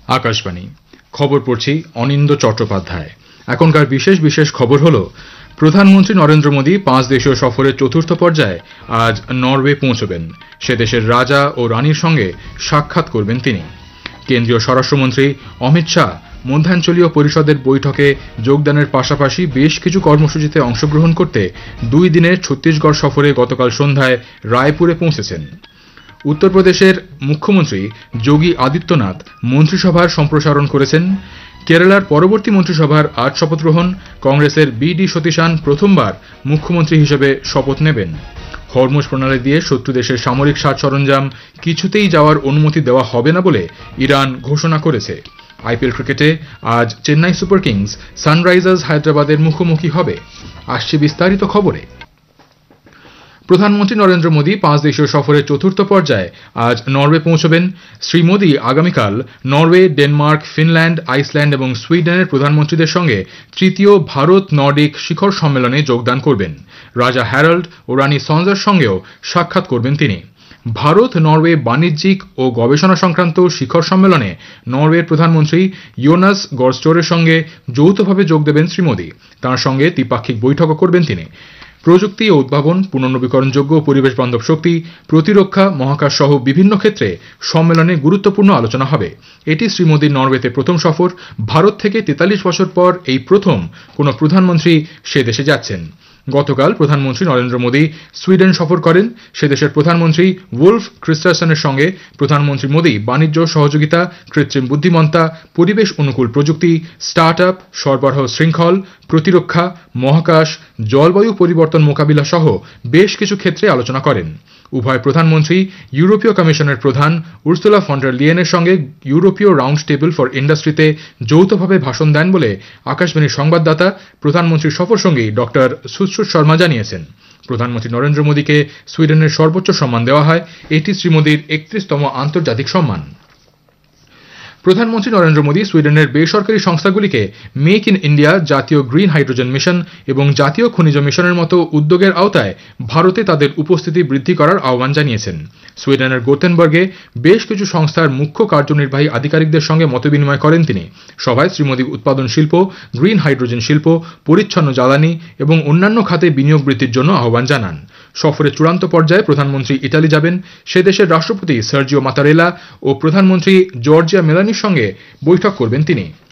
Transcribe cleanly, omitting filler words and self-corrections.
আকাশবাণী খবর পড়ছি অনিন্দ চট্টোপাধ্যায়। এখনকার বিশেষ খবর হলো, প্রধানমন্ত্রী নরেন্দ্র মোদী 5 দেশীয় সফরের চতুর্থ পর্যায়ে আজ নরওয়ে পৌঁছবেন। সে দেশের রাজা ও রানীর সঙ্গে সাক্ষাৎ করবেন তিনি। কেন্দ্রীয় স্বরাষ্ট্রমন্ত্রী অমিত শাহ মধ্যাঞ্চলীয় পরিষদের বৈঠকে যোগদানের পাশাপাশি বেশ কিছু কর্মসূচিতে অংশগ্রহণ করতে 2 দিনের ছত্তিশগড় সফরে গতকাল সন্ধ্যায় রায়পুরে পৌঁছেছেন। উত্তরপ্রদেশের মুখ্যমন্ত্রী যোগী আদিত্যনাথ মন্ত্রিসভার সম্প্রসারণ করেছেন। কেরালার পরবর্তী মন্ত্রিসভার আজ শপথ গ্রহণ। কংগ্রেসের বি.ডি. সতীশান প্রথমবার মুখ্যমন্ত্রী হিসেবে শপথ নেবেন। হরমুজ প্রণালী দিয়ে শত্রু দেশের সামরিক সাজ সরঞ্জাম কিছুতেই যাওয়ার অনুমতি দেওয়া হবে না বলে ইরান ঘোষণা করেছে। আইপিএল ক্রিকেটে আজ চেন্নাই সুপার কিংস সানরাইজার্স হায়দ্রাবাদের মুখোমুখি হবে। আসছে বিস্তারিত খবরে। প্রধানমন্ত্রী নরেন্দ্র মোদী 5 দেশীয় সফরের চতুর্থ পর্যায়ে আজ নরওয়ে পৌঁছবেন। শ্রী মোদী আগামীকাল নরওয়ে, ডেনমার্ক, ফিনল্যান্ড, আইসল্যান্ড এবং সুইডেনের প্রধানমন্ত্রীদের সঙ্গে তৃতীয় ভারত নর্ডিক শিখর সম্মেলনে যোগদান করবেন। রাজা হ্যারল্ড ও রানী সঞ্জার সঙ্গেও সাক্ষাৎ করবেন তিনি। ভারত নরওয়ে বাণিজ্যিক ও গবেষণা সংক্রান্ত শিখর সম্মেলনে নরওয়ের প্রধানমন্ত্রী ইয়োনাস গরস্টোরের সঙ্গে যৌথভাবে যোগ দেবেন শ্রী মোদী। তাঁর সঙ্গে দ্বিপাক্ষিক বৈঠকও করবেন তিনি। প্রযুক্তি ও উদ্ভাবন, পুনর্নবীকরণযোগ্য পরিবেশ বান্ধব শক্তি, প্রতিরক্ষা, মহাকাশ সহ বিভিন্ন ক্ষেত্রে সম্মেলনে গুরুত্বপূর্ণ আলোচনা হবে। এটি শ্রী মোদীর নরওয়েতে প্রথম সফর। ভারত থেকে 43 বছর পর এই প্রথম কোনো প্রধানমন্ত্রী সে দেশে যাচ্ছেন। গতকাল প্রধানমন্ত্রী নরেন্দ্র মোদী সুইডেন সফর করেন। সে দেশের প্রধানমন্ত্রী উলফ ক্রিস্টারসনের সঙ্গে প্রধানমন্ত্রী মোদী বাণিজ্য সহযোগিতা, কৃত্রিম বুদ্ধিমত্তা, পরিবেশ অনুকূল প্রযুক্তি, স্টার্ট আপ, সরবরাহ শৃঙ্খল, প্রতিরক্ষা, মহাকাশ, জলবায়ু পরিবর্তন মোকাবিলা সহ বেশ কিছু ক্ষেত্রে আলোচনা করেন। উভয় প্রধানমন্ত্রী ইউরোপীয় কমিশনের প্রধান উর্সুলা ফন ডার লিয়েনের সঙ্গে ইউরোপীয় রাউন্ড টেবিল ফর ইন্ডাস্ট্রিতে যৌথভাবে ভাষণ দেন বলে আকাশবাণীর সংবাদদাতা প্রধানমন্ত্রীর সফরসঙ্গী ডক্টর সুশ্রুত শর্মা জানিয়েছেন। প্রধানমন্ত্রী নরেন্দ্র মোদীকে সুইডেনের সর্বোচ্চ সম্মান দেওয়া হয়। এটি শ্রী মোদীর 31তম আন্তর্জাতিক সম্মান। প্রধানমন্ত্রী নরেন্দ্র মোদী সুইডেনের বেসরকারি সংস্থাগুলিকে মেক ইন ইন্ডিয়া, জাতীয় গ্রিন হাইড্রোজেন মিশন এবং জাতীয় খনিজ মিশনের মতো উদ্যোগের আওতায় ভারতে তাদের উপস্থিতি বৃদ্ধি করার আহ্বান জানিয়েছেন। সুইডেনের গোথেনবার্গে বেশ কিছু সংস্থার মুখ্য কার্যনির্বাহী আধিকারিকদের সঙ্গে মতবিনিময় করেন তিনি। সভায় শ্রী মোদী উৎপাদন শিল্প, গ্রিন হাইড্রোজেন শিল্প, পরিচ্ছন্ন জ্বালানি এবং অন্যান্য খাতে বিনিয়োগ বৃদ্ধির জন্য আহ্বান জানান। সফরের চূড়ান্ত পর্যায়ে প্রধানমন্ত্রী ইতালি যাবেন। সে দেশের রাষ্ট্রপতি সার্জিও মাতারেলা ও প্রধানমন্ত্রী জর্জিয়া মেলানির সঙ্গে বৈঠক করবেন তিনি।